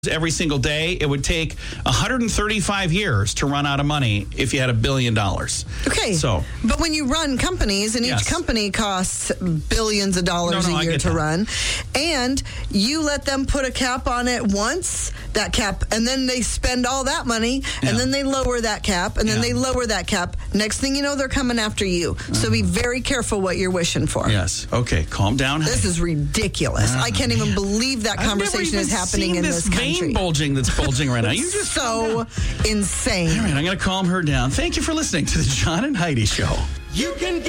every single day, it would take 135 years to run out of money if you had $1 billion. Okay. So, but when you run companies, and each company costs billions of dollars a year to run, and you let them put a cap on it once, that cap, and then they spend all that money, and then they lower that cap, and then they lower that cap. Next thing you know, they're coming after you. So be very careful what you're wishing for. Yes. Okay. Calm down. This is ridiculous. I can't even believe that conversation is happening in this country. Vein bulging that's bulging right now. You just so insane. All right, I'm going to calm her down. Thank you for listening to the John and Heidi Show. You can